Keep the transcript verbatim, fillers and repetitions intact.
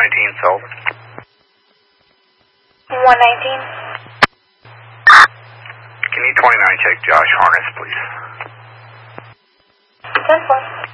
nineteen, Sullivan. one nineteen. Can you twenty-nine check Josh Harness, please? ten four.